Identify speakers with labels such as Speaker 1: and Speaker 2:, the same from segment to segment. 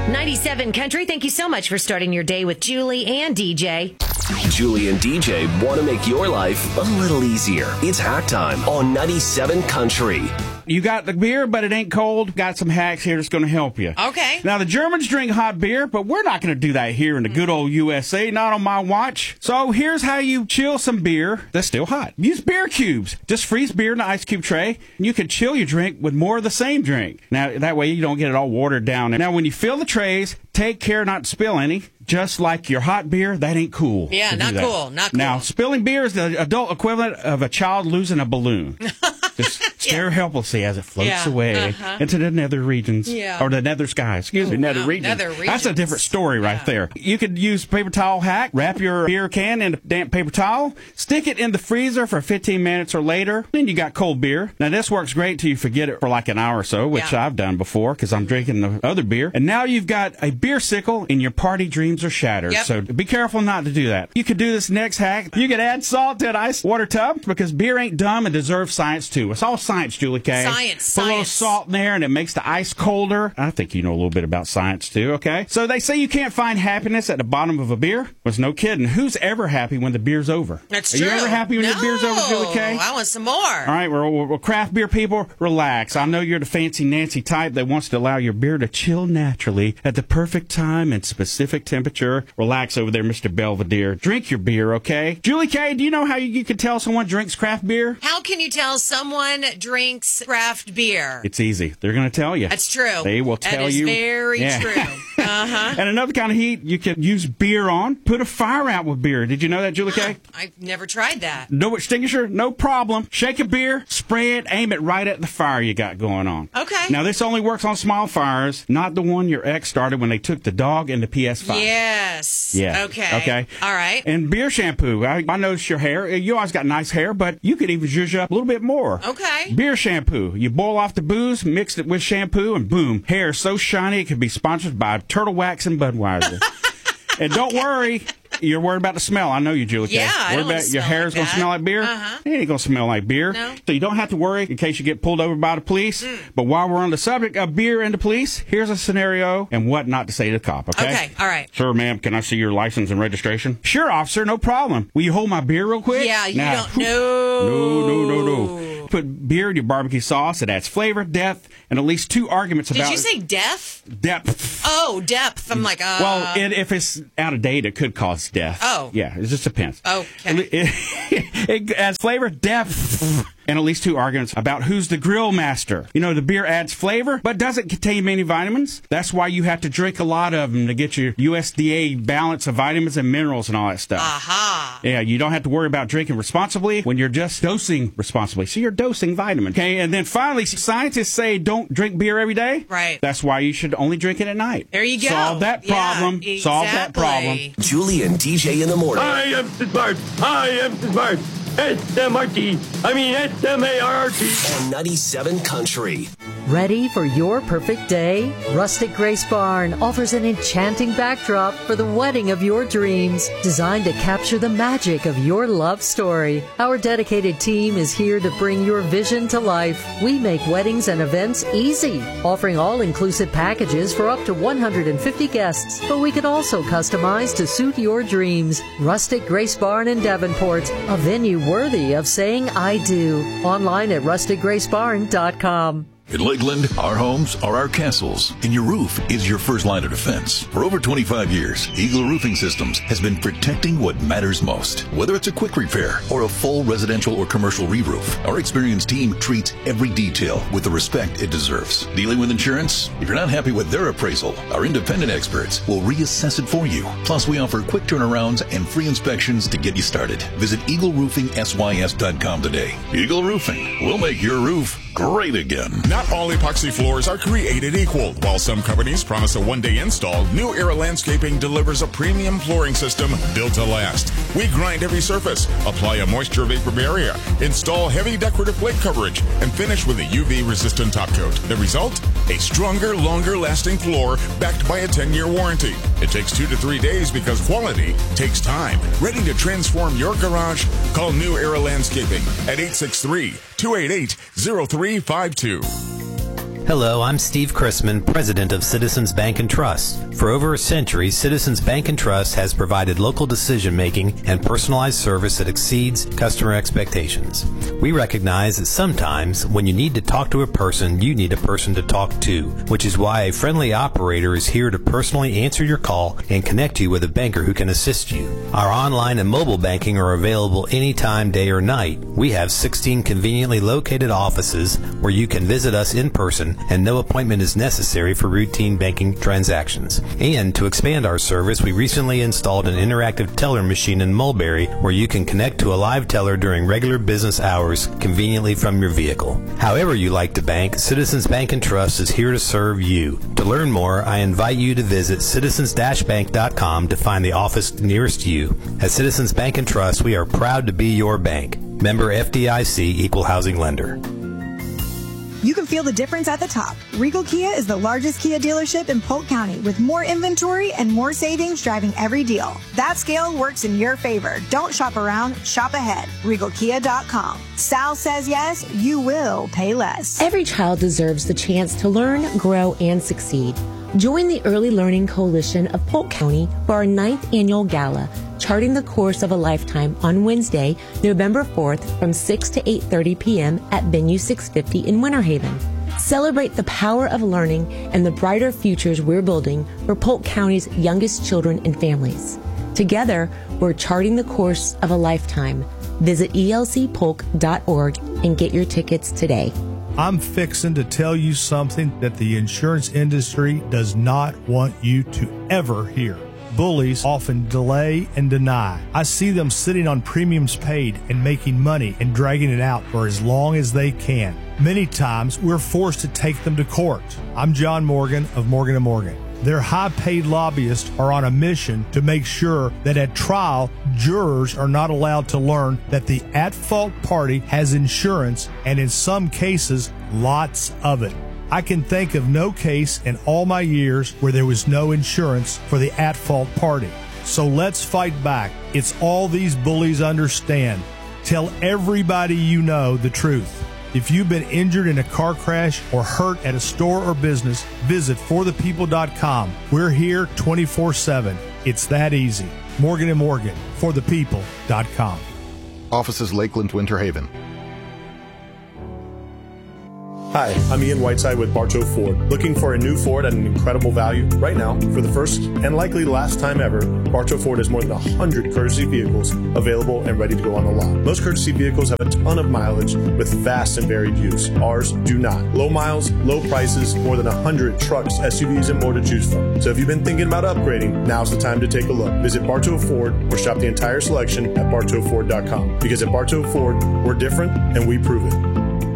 Speaker 1: 97 Country, thank you so much for starting your day with Julie and DJ.
Speaker 2: Julie and DJ want to make your life a little easier. It's hack time on 97 Country.
Speaker 3: You got the beer, but it ain't cold. Got some hacks here that's going to help you.
Speaker 4: Okay.
Speaker 3: Now, the Germans drink hot beer, but we're not going to do that here in the good old USA, not on my watch. So here's how you chill some beer that's still hot. Use beer cubes. Just freeze beer in an ice cube tray, and you can chill your drink with more of the same drink. Now, that way you don't get it all watered down. Now, when you fill the trays, take care not to spill any. Just like your hot beer, that ain't cool.
Speaker 4: Yeah, not cool. Not cool.
Speaker 3: Now, spilling beer is the adult equivalent of a child losing a balloon. Just stare helplessly as it floats away into the nether regions. Yeah. Or the nether skies. Excuse me, nether regions. That's a different story right there. You could use paper towel hack. Wrap your beer can in a damp paper towel. Stick it in the freezer for 15 minutes or later. Then you got cold beer. Now, this works great till you forget it for like an hour or so, which I've done before because I'm drinking the other beer. And now you've got a beer sickle and your party dreams are shattered. Yep. So be careful not to do that. You could do this next hack. You could add salt to an ice water tub because beer ain't dumb and deserves science too. It's all science, Julie K.
Speaker 4: Science.
Speaker 3: Put a little salt in there and it makes the ice colder. I think you know a little bit about science too, okay? So they say you can't find happiness at the bottom of a beer. Well, no kidding. Who's ever happy when the beer's over?
Speaker 4: That's
Speaker 3: true. Are you ever happy when the beer's over, Julie K?
Speaker 4: I want some more.
Speaker 3: All right, well, craft beer people, relax. I know you're the fancy Nancy type that wants to allow your beer to chill naturally at the perfect time and specific temperature. Relax over there, Mr. Belvedere. Drink your beer, okay? Julie K, do you know how you can tell someone drinks craft beer?
Speaker 4: How can you tell someone drinks craft beer?
Speaker 3: It's easy. They're going to tell you.
Speaker 4: That's true.
Speaker 3: They will tell you.
Speaker 4: That is very true.
Speaker 3: And another kind of heat you can use beer on. Put a fire out with beer. Did you know that, Julie K?
Speaker 4: I've never tried that.
Speaker 3: No extinguisher? No problem. Shake a beer, spray it, aim it right at the fire you got going on.
Speaker 4: Okay.
Speaker 3: Now, this only works on small fires, not the one your ex started when they took the dog and the PS5.
Speaker 4: Yes.
Speaker 3: Yeah.
Speaker 4: Okay. All right.
Speaker 3: And beer shampoo. I noticed your hair. You always got nice hair, but you could even zhuzh up a little bit more.
Speaker 4: Okay.
Speaker 3: Beer shampoo. You boil off the booze, mix it with shampoo, and boom, hair so shiny it could be sponsored by Turtle Wax and Budweiser. And don't worry. You're worried about the smell. I know you, Julie.
Speaker 4: Yeah, I don't
Speaker 3: about your hair's going to smell like beer? It ain't going to smell like beer.
Speaker 4: No.
Speaker 3: So you don't have to worry in case you get pulled over by the police. But while we're on the subject of beer and the police, here's a scenario and what not to say to the cop, okay?
Speaker 4: Okay, all right.
Speaker 3: Sir, ma'am, can I see your license and registration? Sure, officer, no problem. Will you hold my beer real quick?
Speaker 4: Yeah, you
Speaker 3: now,
Speaker 4: don't know.
Speaker 3: No. Put beer in your barbecue sauce. It adds flavor, depth, and at least two arguments about...
Speaker 4: Did you say death?
Speaker 3: Depth.
Speaker 4: Oh, depth. I'm like,
Speaker 3: Well, if it's out of date, it could cause death.
Speaker 4: Oh.
Speaker 3: Yeah, it just depends.
Speaker 4: Okay.
Speaker 3: It adds flavor, depth, and at least two arguments about who's the grill master. You know, the beer adds flavor, but doesn't contain many vitamins. That's why you have to drink a lot of them to get your USDA balance of vitamins and minerals and all that stuff.
Speaker 4: Aha.
Speaker 3: Yeah, you don't have to worry about drinking responsibly when you're just dosing responsibly. So you're dosing vitamins. Okay, and then finally, scientists say don't drink beer every day.
Speaker 4: Right.
Speaker 3: That's why you should only drink it at night.
Speaker 4: There you go.
Speaker 3: Solve that problem.
Speaker 4: Yeah, exactly.
Speaker 3: Solve that problem.
Speaker 2: Julie and DJ in the morning.
Speaker 5: I am smart. S-M-R-T. S-M-A-R-T.
Speaker 2: On 97 Country.
Speaker 6: Ready for your perfect day? Rustic Grace Barn offers an enchanting backdrop for the wedding of your dreams, designed to capture the magic of your love story. Our dedicated team is here to bring your vision to life. We make weddings and events easy, offering all-inclusive packages for up to 150 guests, but we can also customize to suit your dreams. Rustic Grace Barn in Davenport, a venue worthy of saying I do. Online at rusticgracebarn.com.
Speaker 7: In Lakeland, our homes are our castles, and your roof is your first line of defense. For over 25 years, Eagle Roofing Systems has been protecting what matters most. Whether it's a quick repair or a full residential or commercial re-roof, our experienced team treats every detail with the respect it deserves. Dealing with insurance? If you're not happy with their appraisal, our independent experts will reassess it for you. Plus, we offer quick turnarounds and free inspections to get you started. Visit EagleRoofingSYS.com today. Eagle Roofing will make your roof great again.
Speaker 8: Not all epoxy floors are created equal. While some companies promise a one-day install, New Era Landscaping delivers a premium flooring system built to last. We grind every surface, apply a moisture vapor barrier, install heavy decorative plate coverage, and finish with a UV-resistant top coat. The result? A stronger, longer-lasting floor backed by a 10-year warranty. It takes 2 to 3 days because quality takes time. Ready to transform your garage? Call New Era Landscaping at 863-288-0352.
Speaker 9: Hello, I'm Steve Chrisman, President of Citizens Bank and Trust. For over a century, Citizens Bank and Trust has provided local decision-making and personalized service that exceeds customer expectations. We recognize that sometimes when you need to talk to a person, you need a person to talk to, which is why a friendly operator is here to personally answer your call and connect you with a banker who can assist you. Our online and mobile banking are available anytime, day or night. We have 16 conveniently located offices where you can visit us in person, and no appointment is necessary for routine banking transactions. And to expand our service, we recently installed an interactive teller machine in Mulberry where you can connect to a live teller during regular business hours conveniently from your vehicle. However you like to bank, Citizens Bank and Trust is here to serve you. To learn more, I invite you to visit citizens-bank.com to find the office nearest you. At Citizens Bank and Trust, we are proud to be your bank. Member FDIC, Equal Housing Lender.
Speaker 10: You can feel the difference at the top. Regal Kia is the largest Kia dealership in Polk County with more inventory and more savings driving every deal. That scale works in your favor. Don't shop around, shop ahead. RegalKia.com. Sal says yes, you will pay less.
Speaker 11: Every child deserves the chance to learn, grow, and succeed. Join the Early Learning Coalition of Polk County for our 9th annual gala, Charting the Course of a Lifetime, on Wednesday, November 4th from 6 to 8:30 p.m. at Venue 650 in Winter Haven. Celebrate the power of learning and the brighter futures we're building for Polk County's youngest children and families. Together, we're charting the course of a lifetime. Visit elcpolk.org and get your tickets today.
Speaker 12: I'm fixing to tell you something that the insurance industry does not want you to ever hear. Bullies often delay and deny. I see them sitting on premiums paid and making money and dragging it out for as long as they can. Many times, we're forced to take them to court. I'm John Morgan of Morgan & Morgan. Their high-paid lobbyists are on a mission to make sure that at trial, jurors are not allowed to learn that the at-fault party has insurance, and in some cases, lots of it. I can think of no case in all my years where there was no insurance for the at-fault party. So let's fight back. It's all these bullies understand. Tell everybody you know the truth. If you've been injured in a car crash or hurt at a store or business, visit forthepeople.com. We're here 24/7. It's that easy. Morgan & Morgan, forthepeople.com.
Speaker 13: Offices Lakeland, Winter Haven.
Speaker 14: Hi, I'm Ian Whiteside with Bartow Ford. Looking for a new Ford at an incredible value? Right now, for the first and likely last time ever, Bartow Ford has more than 100 courtesy vehicles available and ready to go on the lot. Most courtesy vehicles have a ton of mileage with vast and varied use. Ours do not. Low miles, low prices, more than 100 trucks, SUVs, and more to choose from. So if you've been thinking about upgrading, now's the time to take a look. Visit Bartow Ford or shop the entire selection at bartowford.com. Because at Bartow Ford, we're different and we prove it.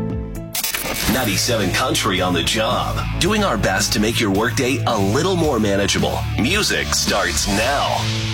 Speaker 2: 97 Country on the job. Doing our best to make your workday a little more manageable. Music starts now.